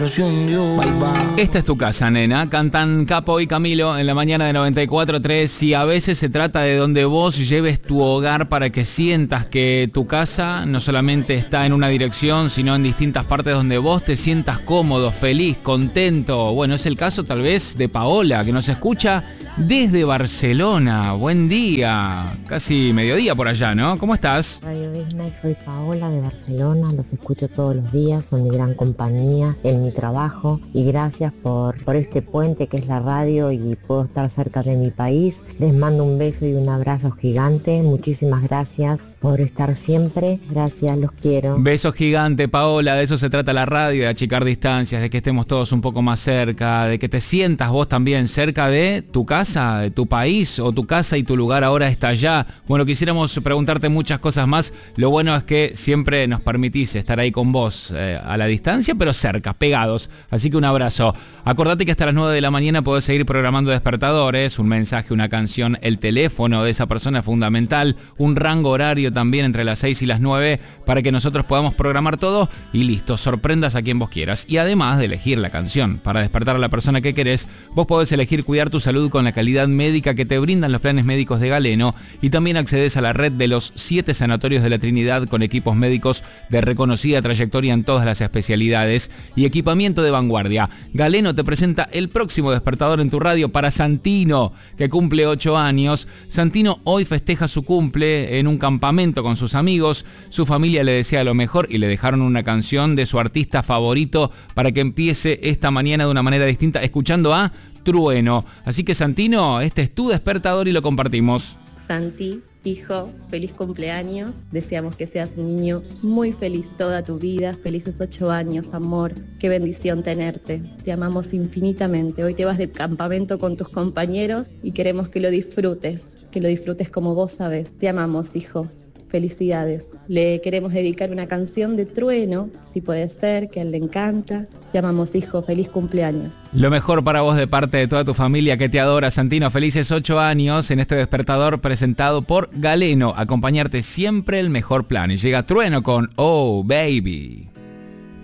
Esta es tu casa, nena. Cantan Capo y Camilo en la mañana de 94.3 y a veces se trata de donde vos lleves tu hogar para que sientas que tu casa no solamente está en una dirección, sino en distintas partes donde vos te sientas cómodo, feliz, contento. Bueno, es el caso tal vez de Paola, que nos escucha desde Barcelona. Buen día, casi mediodía por allá, ¿no? ¿Cómo estás? Radio Disney, soy Paola de Barcelona, los escucho todos los días, son mi gran compañía en mi trabajo y gracias por este puente que es la radio y puedo estar cerca de mi país. Les mando un beso y un abrazo gigante, muchísimas gracias por estar siempre, gracias, los quiero. Beso gigante, Paola, de eso se trata la radio, de achicar distancias, de que estemos todos un poco más cerca, de que te sientas vos también cerca de tu casa, de tu país, o tu casa y tu lugar ahora está allá. Bueno, quisiéramos preguntarte muchas cosas más, lo bueno es que siempre nos permitís estar ahí con vos, a la distancia, pero cerca, pegados, así que un abrazo. Acordate que hasta las 9 de la mañana podés seguir programando despertadores, un mensaje, una canción, el teléfono de esa persona es fundamental, un rango horario también entre las 6 y las 9 para que nosotros podamos programar todo y listo, sorprendas a quien vos quieras. Y además de elegir la canción para despertar a la persona que querés, vos podés elegir cuidar tu salud con la calidad médica que te brindan los planes médicos de Galeno y también accedes a la red de los 7 sanatorios de la Trinidad con equipos médicos de reconocida trayectoria en todas las especialidades y equipamiento de vanguardia. Galeno te presenta el próximo despertador en tu radio para Santino, que cumple 8 años. Santino hoy festeja su cumple en un campamento con sus amigos, su familia le desea lo mejor y le dejaron una canción de su artista favorito para que empiece esta mañana de una manera distinta, escuchando a Trueno. Así que Santino, este es tu despertador y lo compartimos. Santi, hijo, feliz cumpleaños, deseamos que seas un niño muy feliz toda tu vida, felices 8 años, amor, qué bendición tenerte, te amamos infinitamente, hoy te vas de campamento con tus compañeros y queremos que lo disfrutes como vos sabés, te amamos, hijo. Felicidades. Le queremos dedicar una canción de Trueno, si puede ser, que a él le encanta. Te amamos, hijo. Feliz cumpleaños. Lo mejor para vos de parte de toda tu familia que te adora, Santino. Felices 8 años en este despertador presentado por Galeno. Acompañarte siempre el mejor plan. Y llega Trueno con Oh Baby.